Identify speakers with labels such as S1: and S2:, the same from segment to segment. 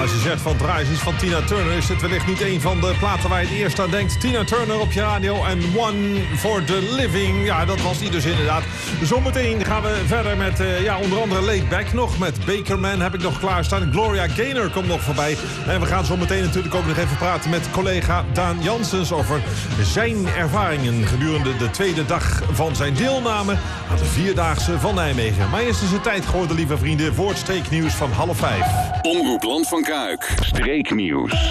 S1: Als je zegt van draai eens iets van Tina Turner, is het wellicht niet een van de platen waar je het eerst aan denkt. Tina Turner op je radio en One for the Living. Ja, dat was die dus inderdaad. Zometeen gaan we verder met onder andere Laid Back nog. Met Bakerman heb ik nog klaarstaan. Gloria Gaynor komt nog voorbij. En we gaan zometeen natuurlijk ook nog even praten met collega Daan Janssens over zijn ervaringen gedurende de tweede dag van zijn deelname aan de Vierdaagse van Nijmegen. Maar eerst is het tijd geworden, lieve vrienden, voor het streeknieuws van 4:30.
S2: Omroep Land van Kuik, streeknieuws.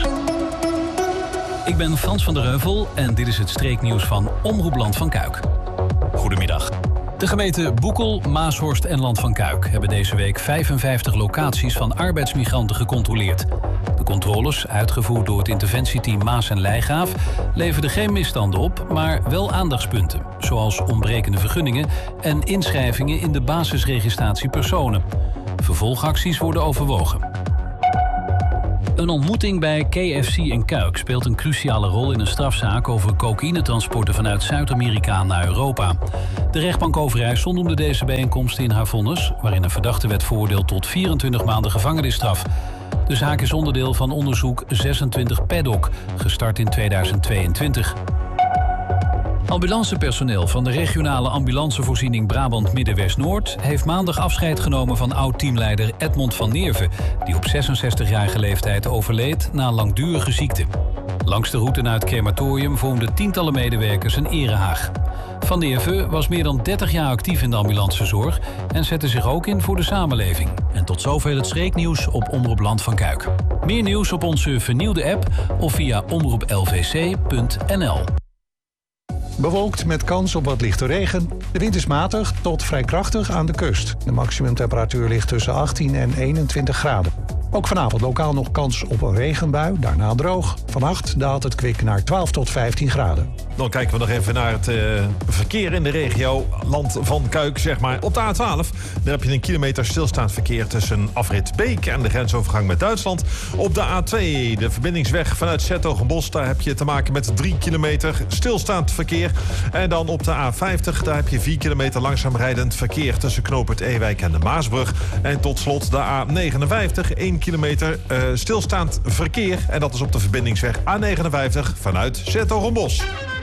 S3: Ik ben Frans van der Heuvel en dit is het streeknieuws van Omroep Land van Kuik. Goedemiddag. De gemeenten Boekel, Maashorst en Land van Kuik hebben deze week 55 locaties van arbeidsmigranten gecontroleerd. De controles, uitgevoerd door het interventieteam Maas en Leijgaaf, leverden geen misstanden op, maar wel aandachtspunten, zoals ontbrekende vergunningen en inschrijvingen in de basisregistratie personen. Vervolgacties worden overwogen. Een ontmoeting bij KFC in Kuik speelt een cruciale rol in een strafzaak over cocaïnetransporten vanuit Zuid-Amerika naar Europa. De rechtbank Overijssel noemde deze bijeenkomst in haar vonnis, waarin een verdachte werd veroordeeld tot 24 maanden gevangenisstraf. De zaak is onderdeel van onderzoek 26 Paddock, gestart in 2022. Ambulancepersoneel van de regionale ambulancevoorziening Brabant Midden-West-Noord heeft maandag afscheid genomen van oud-teamleider Edmond van Neerven, die op 66-jarige leeftijd overleed na langdurige ziekte. Langs de route naar het crematorium vormden tientallen medewerkers een erehaag. Van Neerven was meer dan 30 jaar actief in de ambulancezorg en zette zich ook in voor de samenleving. En tot zover het streeknieuws op Omroep Land van Kuik. Meer nieuws op onze vernieuwde app of via omroeplvc.nl.
S4: Bewolkt met kans op wat lichte regen. De wind is matig tot vrij krachtig aan de kust. De maximumtemperatuur ligt tussen 18 en 21 graden. Ook vanavond lokaal nog kans op een regenbui, daarna droog. Vannacht daalt het kwik naar 12 tot 15 graden.
S1: Dan kijken we nog even naar het verkeer in de regio Land van Kuik, zeg maar. Op de A12, daar heb je een kilometer stilstaand verkeer tussen afrit Beek en de grensovergang met Duitsland. Op de A2, de verbindingsweg vanuit 's-Hertogenbosch, daar heb je te maken met 3 kilometer stilstaand verkeer. En dan op de A50, daar heb je 4 kilometer langzaam rijdend verkeer tussen knooppunt Ewijk en de Maasbrug. En tot slot de A59, 1 kilometer stilstaand verkeer. En dat is op de verbindingsweg A59 vanuit 's-Hertogenbosch.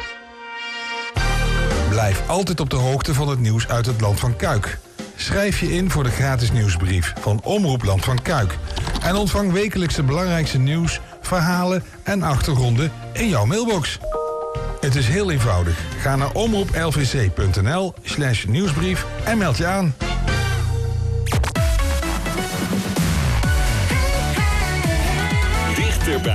S5: Blijf altijd op de hoogte van het nieuws uit het Land van Kuik. Schrijf je in voor de gratis nieuwsbrief van Omroep Land van Kuik. En ontvang wekelijks de belangrijkste nieuws, verhalen en achtergronden in jouw mailbox. Het is heel eenvoudig. Ga naar omroeplvc.nl/nieuwsbrief en meld je aan.
S2: Dichterbij.